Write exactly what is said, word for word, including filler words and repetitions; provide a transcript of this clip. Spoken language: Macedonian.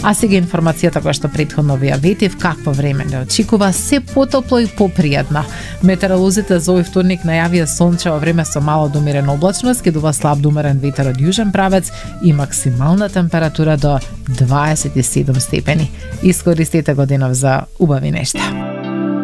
А сега информацијата која што претходно ви ја ветив, какво време не очекува, се потопло и попријатно. Метеоролозите за овој вторник најавија сончево време со мало до умерена облачност, ке дува слаб до умерен ветер од јужен правец и максимална температура до дваесет и седум степени. Искористете годинов за убави нешта.